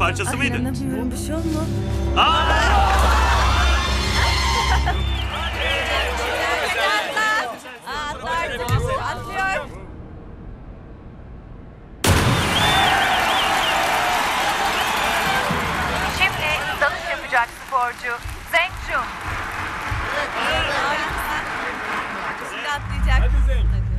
parçası mıydı? İnanamıyorum, bir şey oldu. Atlıyor. Şimdi dalış yapacak sporcu Zeng Jun. Şimdi atlayacak.